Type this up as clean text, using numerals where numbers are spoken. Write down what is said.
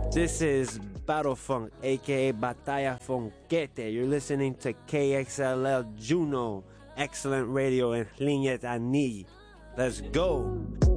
This is Battle Funk, aka Batalla Funkete. You're listening to KXLL Juno, excellent radio, and Linyet Ani. Let's go.